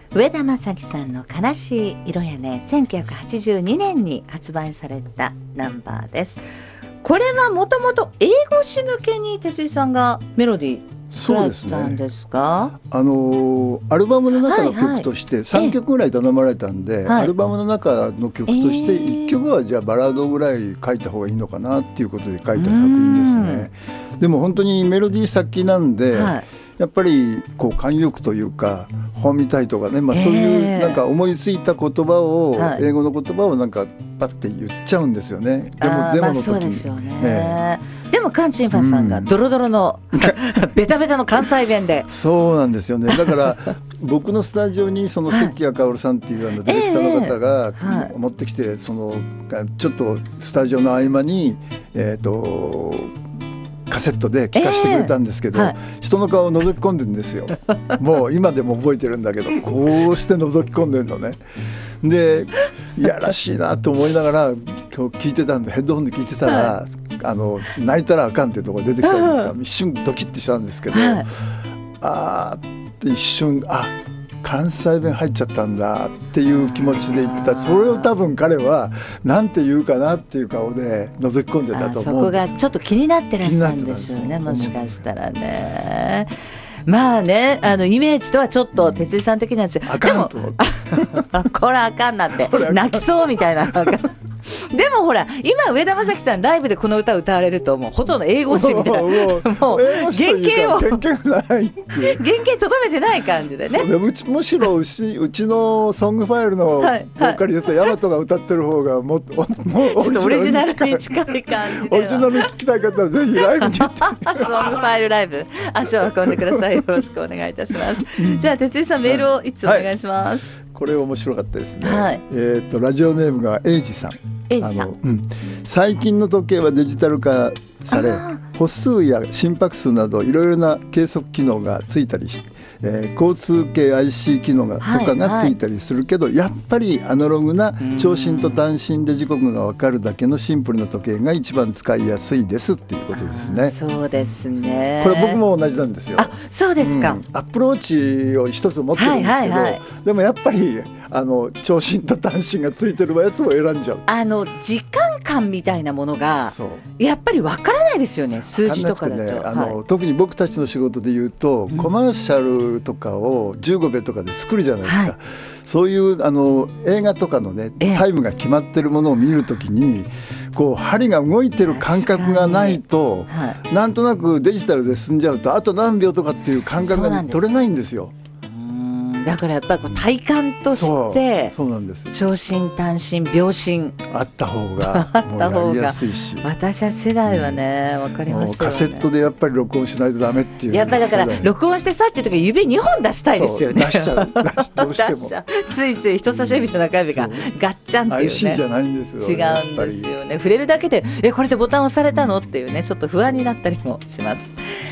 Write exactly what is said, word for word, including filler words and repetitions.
上田正樹さんの悲しい色やね、せんきゅうひゃくはちじゅうにねんに発売されたナンバーです。これはもともと英語詞向けに哲井さんがメロディー作られたんですか？ そうですね、あのアルバムの中の曲としてさんきょくぐらい頼まれたんで、はいはい、アルバムの中の曲としていっきょくはじゃあバラードぐらい書いた方がいいのかなっていうことで書いた作品ですね。でも本当にメロディー先なんで、はい、やっぱりこう慣用句というか本みたいとかね、まあ、そういうなんか思いついた言葉を、えー、英語の言葉をなんかパッて言っちゃうんですよね。でもデモの時に、まあ、そうですよね、 えー、でもカンチンファさんがドロドロの、うん、ベタベタの関西弁でそうなんですよね。だから僕のスタジオにその関谷薫さんっていうあのディレクターの方が持ってきて、そのちょっとスタジオの合間にえっとカセットで聞かせてくれたんですけど、えーはい、人の顔を覗き込んでるんですよ。もう今でも覚えてるんだけど、こうして覗き込んでるのね。でいやらしいなと思いながら今日聞いてたんで、ヘッドホンで聞いてたら、はい、あの泣いたらあかんっていうところ出てきたんですが、一瞬ドキッてしたんですけど、はい、あーって一瞬、あ関西弁入っちゃったんだっていう気持ちで言ってた。それを多分彼はなんて言うかなっていう顔で覗き込んでたと思う。 そこがちょっと気になってらっしゃるんでしょうね、もしかしたらね。まあね、あのイメージとはちょっと哲井さん的にはあかんと思ってこれあかんなって泣きそうみたいなでもほら今上田正樹さんライブでこの歌を歌われるともうほとんど英語詞みたいな、もう原型を原型ないっていう原型とどめてない感じでね。 うちむしろうち、うちのソングファイルのボーカリストヤマトが歌ってる方がもっともうオリジナルに近い感じで、 オリジナルに聞きたい方はぜひライブに行ってソングファイルライブ足を運んでください。よろしくお願いいたします。じゃあ哲井さんメールをいつお願いします。 はい、これ面白かったですね。 はい、 えー、とラジオネームがエイジさん。 エイジさん、 あの、うん、最近の時計はデジタル化され、歩数や心拍数などいろいろな計測機能がついたりし、えー、交通系 アイシー 機能がとかがついたりするけど、はいはい、やっぱりアナログな長針と短針で時刻が分かるだけのシンプルな時計が一番使いやすいですっていうことですね。 そうですね。 これ僕も同じなんですよ。 あ、そうですか、うん、 アップローチを一つ持ってるんですけど、はいはいはい、でもやっぱりあの長針と短針がついてるやつを選んじゃう。 あの時間感みたいなものがやっぱり分からないですよね、数字とかだと、ね、 あの、はい、特に僕たちの仕事でいうと、うん、コマーシャルとかをじゅうごびょうとかで作るじゃないですか、はい、そういうあの映画とかのねタイムが決まってるものを見るときにこう針が動いてる感覚がないと、はい、なんとなくデジタルで進んじゃうとあと何秒とかっていう感覚が取れないんですよ。 だからやっぱりこう体感としてそうなんです。 長針短針秒針あった方がもうやりやすいし私は世代はね、うん、分かりますよね。 カセットでやっぱり録音しないとダメっていう、 やっぱりだから録音してさっていう時は指にほん出したいですよね。 出しちゃう出しどうしてもついつい人差し指と中指がガッチャンっていうねアイシー じゃないんですよ。 違うんですよね。触れるだけでえこれでボタン押されたのっていうね、ちょっと不安になったりもします。